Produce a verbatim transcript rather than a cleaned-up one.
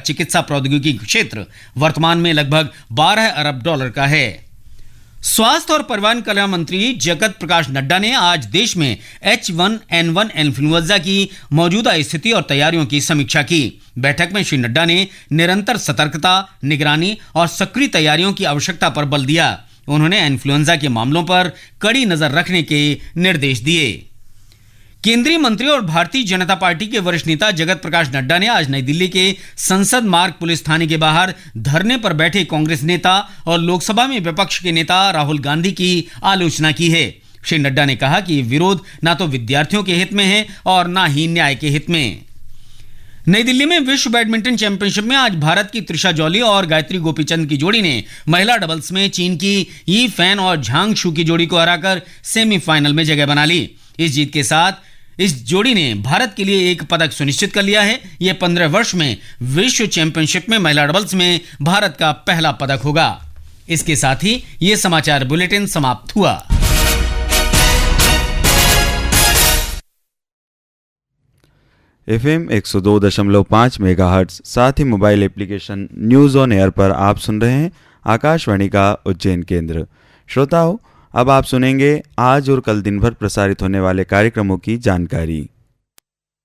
चिकित्सा प्रौद्योगिकी क्षेत्र वर्तमान में लगभग बारह अरब डॉलर का है। स्वास्थ्य और परिवार कल्याण मंत्री जगत प्रकाश नड्डा ने आज देश में H one N one influenza की मौजूदा स्थिति और तैयारियों की समीक्षा की। बैठक में श्री नड्डा ने निरंतर सतर्कता, निगरानी और सक्रिय तैयारियों की आवश्यकता पर बल दिया। उन्होंने इन्फ्लुएंजा के मामलों पर कड़ी नजर रखने के निर्देश दिए। केंद्रीय मंत्री और भारतीय जनता पार्टी के वरिष्ठ नेता जगत प्रकाश नड्डा ने आज नई दिल्ली के संसद मार्ग पुलिस थाने के बाहर धरने पर बैठे कांग्रेस नेता और लोकसभा में विपक्ष के नेता राहुल गांधी की आलोचना की है। श्री नड्डा ने कहा कि विरोध न तो विद्यार्थियों के हित में है और न ही न्याय के हित में। नई दिल्ली में विश्व बैडमिंटन चैंपियनशिप में आज भारत की त्रिशा जॉली और गायत्री गोपीचंद की जोड़ी ने महिला डबल्स में चीन की यी फैन और झांग शू की जोड़ी को हराकर सेमीफाइनल में जगह बना ली। इस जीत के साथ इस जोड़ी ने भारत के लिए एक पदक सुनिश्चित कर लिया है। यह पंद्रह वर्ष में विश्व चैंपियनशिप में महिला डबल्स में भारत का पहला पदक होगा। इसके साथ ही यह समाचार बुलेटिन समाप्त हुआ। एफएम एक सौ दो दशमलव पाँच मेगाहर्ट्ज, साथ ही mobile application news on air पर आप सुन रहे हैं आकाशवाणी का उज्जैन केंद्र। श्रोताओं, अब आप सुनेंगे आज और कल दिन भर प्रसारित होने वाले कार्यक्रमों की जानकारी।